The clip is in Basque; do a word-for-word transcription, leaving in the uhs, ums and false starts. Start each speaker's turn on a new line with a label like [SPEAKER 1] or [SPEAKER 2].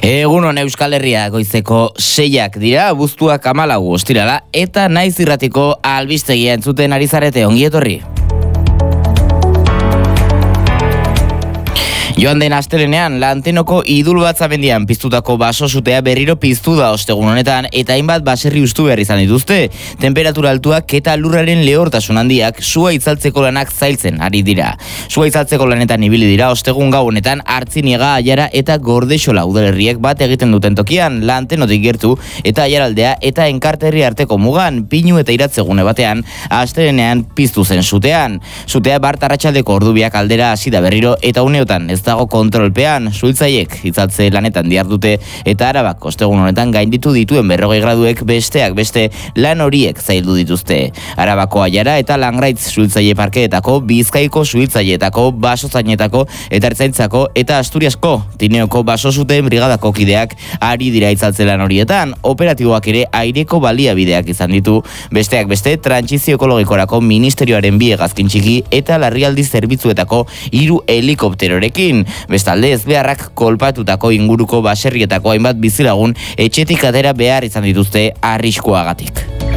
[SPEAKER 1] Egunon Euskal Herria, goizeko seiak dira, abuztuak hamalau ostirala, eta Naiz Irratiko albistegia entzuten ari zarete, ongi etorri. Joan den astelenean, Lantenoko Idulbatzamendian piztutako baso sutea berriro piztu da ostegun honetan, eta hainbat baserri hustu behar izan dituzte. Temperatura altuak eta lurraren lehortasun handiak sua itzaltzeko lanak zailtzen ari dira. Sua itzaltzeko lanetan ibili dira ostegun gau honetan Artziniega, Aiara eta Gordexola udalerriek bat egiten duten tokian, Lantenotik gertu eta Aiaraldea eta Enkarterri arteko mugan, Pinu eta Iratzegune batean astelenean piztu zen sutean. Sutea bart arratsaldeko ordubiak aldera hasi da berriro eta uneotan ez dago kontrolpean, suhiltzaiek itzaltze lanetan dihardute eta Arabak ostegun honetan gainditu dituen berrogei graduek besteak beste lan horiek zaildu dituzte. Arabako Aiara eta Langraitz suhiltzaile parkeetako, Bizkaiko suhiltzaileetako, basozainetako eta ertzaintzako eta Asturiasko Tineoko basozuten brigadako kideak ari dira itzaltze lan horietan. Operatiboak ere aireko baliabideak izan ditu, besteak beste trantsizio ekologikorako ministerioaren bi hegazkin txiki eta larrialdi zerbitzuetako hiru helikopterorekin. Bestalde ezbeharrak kolpatutako inguruko baserrietako hainbat bizilagun etxetik atera behar izan dituzte arriskuagatik.